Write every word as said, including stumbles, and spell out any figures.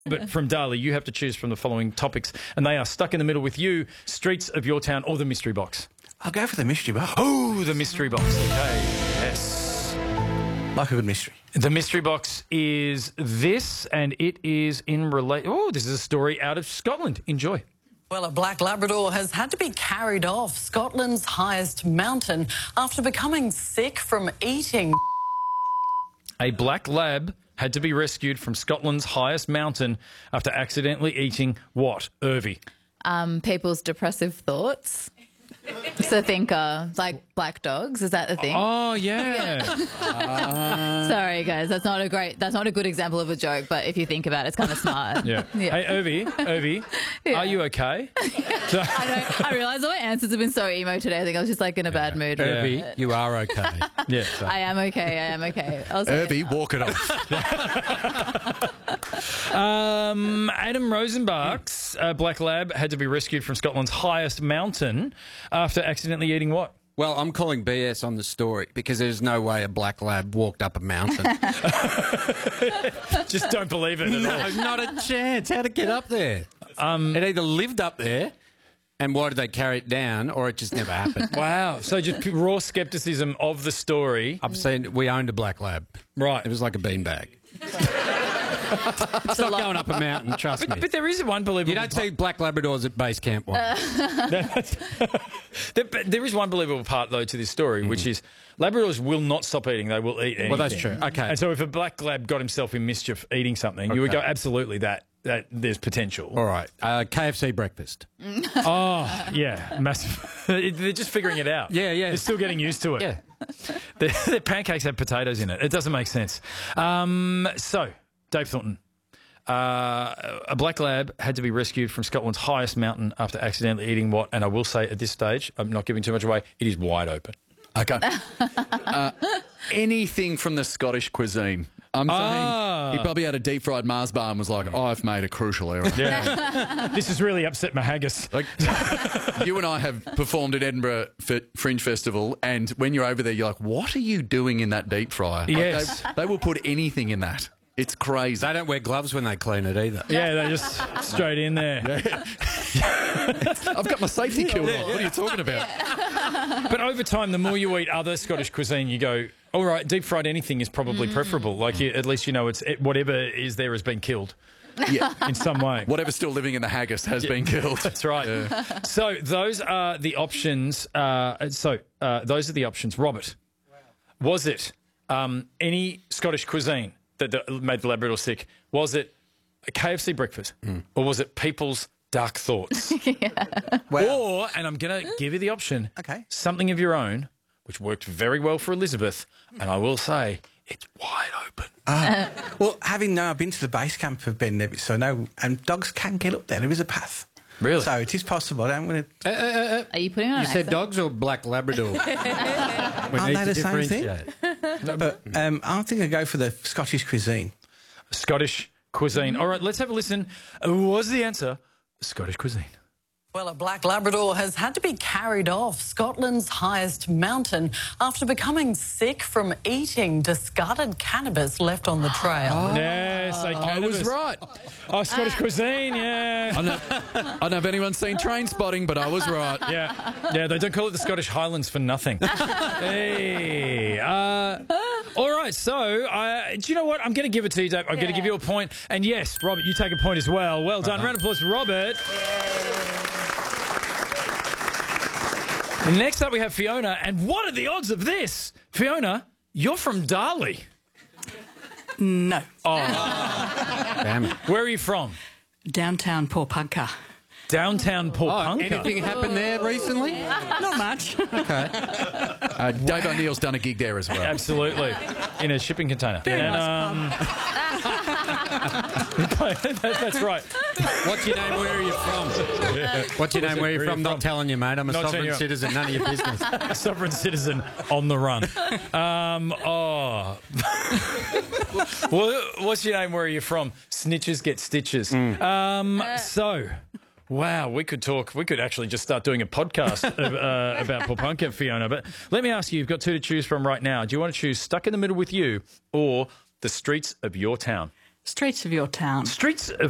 But from Dali, you have to choose from the following topics, and they are Stuck in the Middle with You, Streets of Your Town, or the Mystery Box. I'll go for the mystery box. Oh, the Mystery Box. Okay, yes. Like a good mystery. The Mystery Box is this, and it is in relate. Oh, this is a story out of Scotland. Enjoy. Well, a black Labrador has had to be carried off Scotland's highest mountain after becoming sick from eating. A black lab had to be rescued from Scotland's highest mountain after accidentally eating what? Irvie. Um, people's depressive thoughts. So think uh, like black dogs. Is that the thing? Oh, yeah. uh, Sorry, guys. That's not a great, that's not a good example of a joke, but if you think about it, it's kind of smart. Yeah. Yeah. Hey, Irvie, Irvie, Yeah. are you okay? So- I, know, I realise all my answers have been so emo today. I think I was just like in a bad mood. Irvie, you are okay. yeah. So. I am okay. I am okay. I'll say Irvie, it. walk it off. Um, Adam Rosenbach's uh, black lab had to be rescued from Scotland's highest mountain after accidentally eating what? Well, I'm calling B S on the story because there's no way a black lab walked up a mountain. Just don't believe it at No, all. not a chance. How'd it get up there? Um, it either lived up there, and why did they carry it down, or it just never happened. Wow. So just raw scepticism of the story. I'm saying we owned a black lab. Right. It was like a beanbag. It's not going up a mountain, trust me. But there is one believable... You don't see black Labradors at base camp one. there, but there is one believable part, though, to this story, mm. which is Labradors will not stop eating. They will eat anything. Well, that's true. Okay. And so if a black lab got himself in mischief eating something, okay. you would go, absolutely, that, that there's potential. All right. Uh, K F C breakfast. Oh, yeah. Massive. They're just figuring it out. Yeah, yeah. They're still getting used to it. Yeah. their, their pancakes have potatoes in it. It doesn't make sense. Um, so... Dave Thornton. Uh, a black lab had to be rescued from Scotland's highest mountain after accidentally eating what? And I will say at this stage, I'm not giving too much away, it is wide open. Okay. uh, anything from the Scottish cuisine. I'm saying Ah. he probably had a deep fried Mars bar and was like, oh, I've made a crucial error. Yeah. This has really upset my haggis. Like, you and I have performed at Edinburgh F- Fringe Festival, and when you're over there, you're like, what are you doing in that deep fryer? Yes. Like, they, they will put anything in that. It's crazy. They don't wear gloves when they clean it either. Yeah, they just straight in there. I've got my safety kilt on. What are you talking about? But over time, the more you eat other Scottish cuisine, you go, all right, deep fried anything is probably mm. preferable. Like, you, at least you know it's it, whatever is there has been killed. Yeah. In some way. Whatever's still living in the haggis has yeah. been killed. That's right. Yeah. So those are the options. Uh, so uh, those are the options. Robert, wow. was it um, any Scottish cuisine that made the Labrador sick? Was it a K F C breakfast? Mm. Or was it people's dark thoughts? Yeah. Wow. Or, and I'm going to give you the option, okay. something of your own, which worked very well for Elizabeth, and I will say it's wide open. Uh, well, having now been to the base camp of Ben Nevis, so no, and dogs can get up there. There is a path. Really? So it is possible. I'm going to... Uh, uh, uh, Are you putting on You an said accent? dogs or black Labrador? We Aren't need they to the same thing? differentiate. No, but um, I think I go for the Scottish cuisine. Scottish cuisine. All right, let's have a listen. Uh, what was the answer? Scottish cuisine. Well, a black Labrador has had to be carried off Scotland's highest mountain after becoming sick from eating discarded cannabis left on the trail. Oh. Yes, I, I was right. Oh, Scottish cuisine, yeah. I, know, I don't know if anyone's seen Train Spotting, but I was right. Yeah, yeah. They don't call it the Scottish Highlands for nothing. Hey, uh, all right. So, uh, do you know what? I'm going to give it to you, Dave. I'm yeah. going to give you a point. And yes, Robert, you take a point as well. Well done. Uh-huh. Round of applause for Robert. And next up, we have Fiona. And what are the odds of this? Fiona, you're from Dali. No. Oh. Damn it. Where are you from? Downtown Porpunka. Downtown Porpunka. Oh, anything happened there recently? Not much. Okay. Uh, Dave O'Neill's done a gig there as well. Absolutely. In a shipping container. Very and, nice um, that, that's right. What's your name? Where are you from? Yeah. What's your name? Where are you Where from? you Not from? telling you, mate. I'm a Not sovereign you. citizen. None of your business. A sovereign citizen on the run. Um, oh. Well, what's your name? Where are you from? Snitches get stitches. Mm. Um, so... Wow, we could talk. We could actually just start doing a podcast of, uh, about Porpunka, Fiona. But let me ask you, you've got two to choose from right now. Do you want to choose Stuck in the Middle with You or The Streets of Your Town? Streets of your town. Streets of